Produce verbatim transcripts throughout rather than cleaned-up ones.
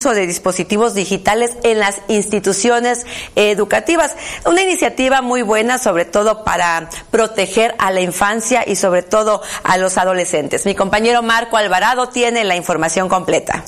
uso de dispositivos digitales en las instituciones educativas. Una iniciativa muy buena, sobre todo para proteger a la infancia y sobre todo a los adolescentes. Mi compañero Marco Alvarado tiene la información completa.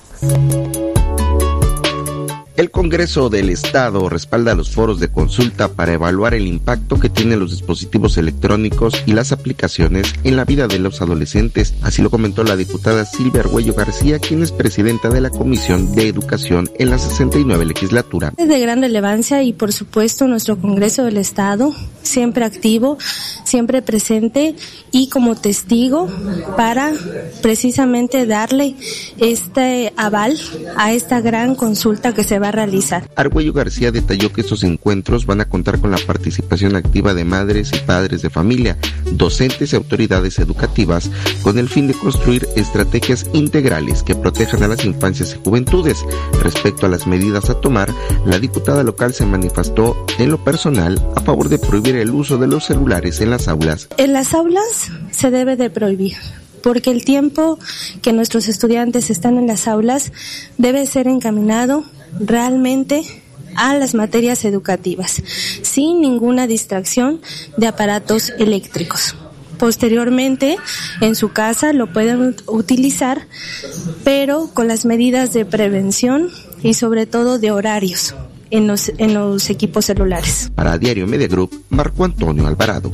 El Congreso del Estado respalda los foros de consulta para evaluar el impacto que tienen los dispositivos electrónicos y las aplicaciones en la vida de los adolescentes. Así lo comentó la diputada Silvia Argüello García, quien es presidenta de la Comisión de Educación en la sesenta y nueve legislatura. Es de gran relevancia y, por supuesto, nuestro Congreso del Estado, siempre activo, siempre presente y como testigo para precisamente darle este aval a esta gran consulta que se va a realizar. Argüello García detalló que estos encuentros van a contar con la participación activa de madres y padres de familia, docentes y autoridades educativas, con el fin de construir estrategias integrales que protejan a las infancias y juventudes. Respecto a las medidas a tomar, la diputada local se manifestó en lo personal a favor de prohibir el uso de los celulares en las aulas. En las aulas se debe de prohibir, porque el tiempo que nuestros estudiantes están en las aulas debe ser encaminado realmente a las materias educativas, sin ninguna distracción de aparatos eléctricos. Posteriormente, en su casa lo pueden utilizar, pero con las medidas de prevención y sobre todo de horarios en los, en los equipos celulares. Para Diario Media Group, Marco Antonio Alvarado.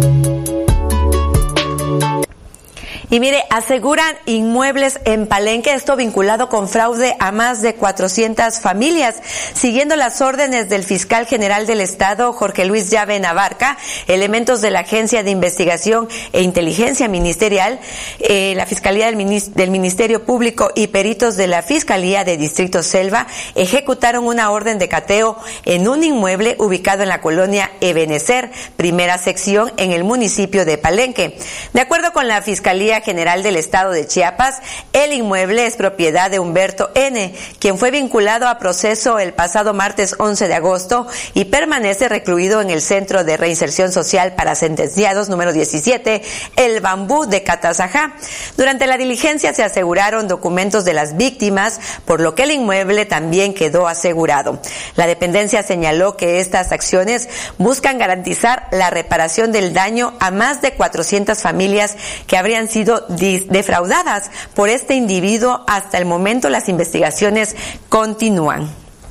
Y mire, aseguran inmuebles en Palenque, esto vinculado con fraude a más de cuatrocientas familias. Siguiendo las órdenes del fiscal general del Estado, Jorge Luis Llave Navarca, elementos de la Agencia de Investigación e Inteligencia Ministerial, eh, la Fiscalía del, Minis- del Ministerio Público y peritos de la Fiscalía de Distrito Selva ejecutaron una orden de cateo en un inmueble ubicado en la colonia Ebenecer, primera sección, en el municipio de Palenque. De acuerdo con la Fiscalía General del Estado de Chiapas, el inmueble es propiedad de Humberto N., quien fue vinculado a proceso el pasado martes once de agosto y permanece recluido en el Centro de Reinserción Social para Sentenciados número diecisiete, El Bambú de Catazajá. Durante la diligencia se aseguraron documentos de las víctimas, por lo que el inmueble también quedó asegurado. La dependencia señaló que estas acciones buscan garantizar la reparación del daño a más de cuatrocientas familias que habrían sido defraudadas por este individuo. Hasta el momento las investigaciones continúan.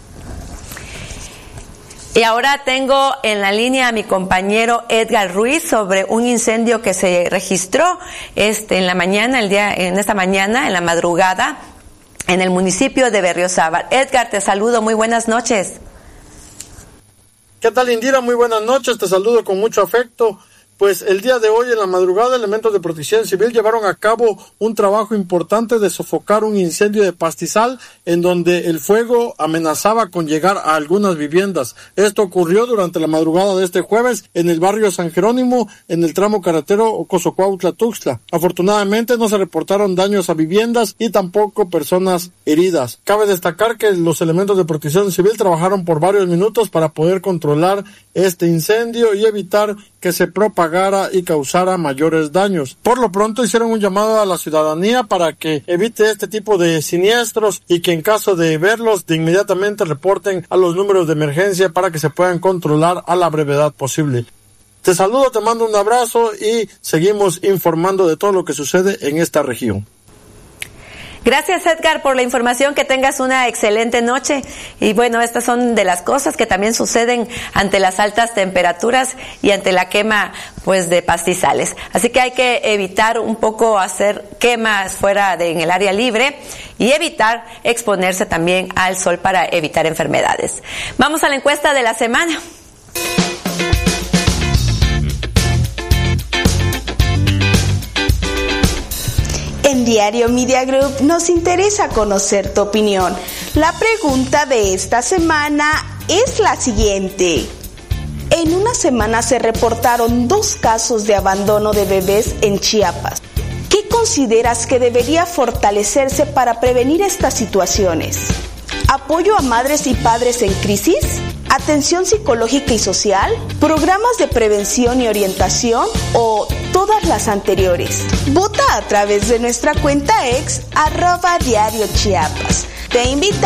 Y ahora tengo en la línea a mi compañero Edgar Ruiz sobre un incendio que se registró este en la mañana, el día en esta mañana, en la madrugada, en el municipio de Berriozábal. Edgar, te saludo, muy buenas noches. ¿Qué tal, Indira? Muy buenas noches, te saludo con mucho afecto. Pues el día de hoy en la madrugada elementos de protección civil llevaron a cabo un trabajo importante de sofocar un incendio de pastizal en donde el fuego amenazaba con llegar a algunas viviendas. Esto ocurrió durante la madrugada de este jueves en el barrio San Jerónimo, en el tramo carretero Ocosocuautla-Tuxtla. Afortunadamente no se reportaron daños a viviendas y tampoco personas heridas. Cabe destacar que los elementos de protección civil trabajaron por varios minutos para poder controlar este incendio y evitar que se propagara y causara mayores daños. Por lo pronto hicieron un llamado a la ciudadanía para que evite este tipo de siniestros y que en caso de verlos de inmediatamente reporten a los números de emergencia para que se puedan controlar a la brevedad posible. Te saludo, te mando un abrazo y seguimos informando de todo lo que sucede en esta región. Gracias, Edgar, por la información. Que tengas una excelente noche. Y bueno, estas son de las cosas que también suceden ante las altas temperaturas y ante la quema, pues, de pastizales. Así que hay que evitar un poco hacer quemas fuera de en el área libre y evitar exponerse también al sol para evitar enfermedades. Vamos a la encuesta de la semana. En Diario Media Group nos interesa conocer tu opinión. La pregunta de esta semana es la siguiente. En una semana se reportaron dos casos de abandono de bebés en Chiapas. ¿Qué consideras que debería fortalecerse para prevenir estas situaciones? ¿Apoyo a madres y padres en crisis? ¿Atención psicológica y social? ¿Programas de prevención y orientación? ¿O todas las anteriores? Vota a través de nuestra cuenta ex arroba Diario Chiapas. Te invita